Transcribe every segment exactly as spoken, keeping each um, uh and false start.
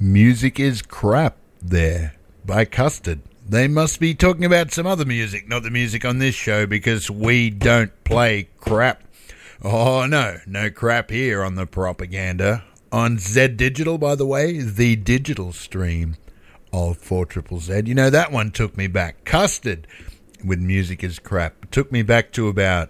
Music is Crap there by Custard. They must be talking about some other music, not the music on this show, because we don't play crap. Oh, no, no crap here on the propaganda. On Z Digital, by the way, the digital stream of four Z Z Z. You know, that one took me back. Custard with Music is Crap. It took me back to about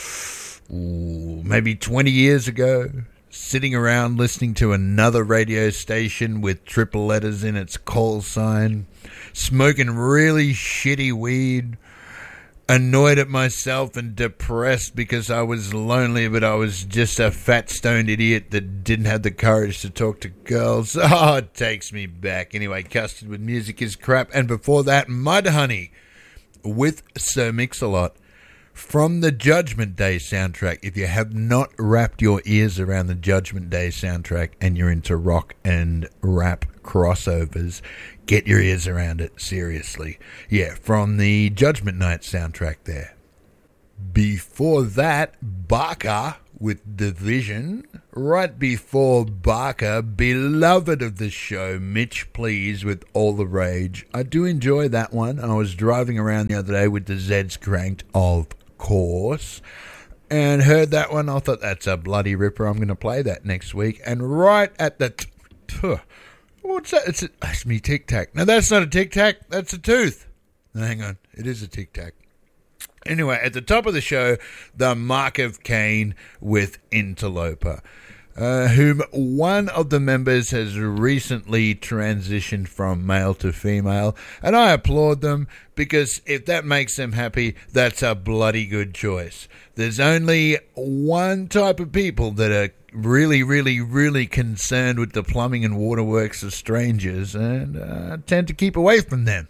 ooh, maybe twenty years ago, sitting around listening to another radio station with triple letters in its call sign, smoking really shitty weed, annoyed at myself and depressed because I was lonely, but I was just a fat stoned idiot that didn't have the courage to talk to girls. Oh, it takes me back. Anyway, Custard with Music is Crap. And before that, Mudhoney with Sir Mix-a-Lot from the Judgment Day soundtrack. If you have not wrapped your ears around the Judgment Day soundtrack and you're into rock and rap crossovers, get your ears around it, seriously. Yeah, from the Judgment Night soundtrack there. Before that, Barker with Division. Right before Barker, beloved of the show, Mitch Please with All the Rage. I do enjoy that one. I was driving around the other day with the Zeds cranked, of course, and heard that one. I thought, that's a bloody ripper. I'm going to play that next week. And right at the... T- t- what's that? It's, a, it's me Tic Tac. No, that's not a Tic Tac. That's a tooth. No, hang on. It is a Tic Tac. Anyway, at the top of the show, the Mark of Cain with Interloper, uh, whom one of the members has recently transitioned from male to female, and I applaud them, because if that makes them happy, that's a bloody good choice. There's only one type of people that are really, really, really concerned with the plumbing and waterworks of strangers, and uh, tend to keep away from them.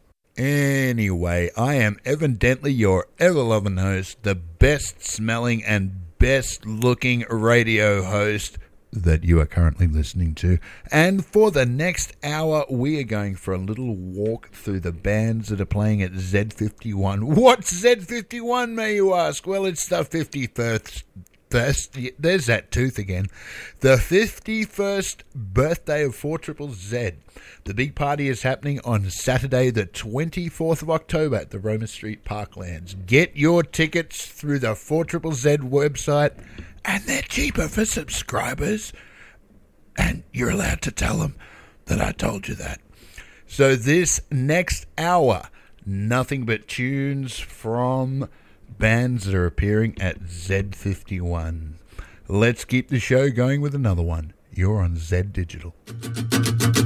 Anyway, I am evidently your ever-loving host, the best-smelling and best-looking radio host that you are currently listening to. And for the next hour, we are going for a little walk through the bands that are playing at Z fifty-one. What's Z fifty-one, may you ask? Well, it's the fifty-first... First, there's that tooth again. The fifty-first birthday of four Z Z Z. The big party is happening on Saturday, the twenty-fourth of October at the Roma Street Parklands. Get your tickets through the four Z Z Z website, and they're cheaper for subscribers. And you're allowed to tell them that I told you that. So this next hour, nothing but tunes from bands that are appearing at Z fifty-one. Let's keep the show going with another one. You're on Z Digital.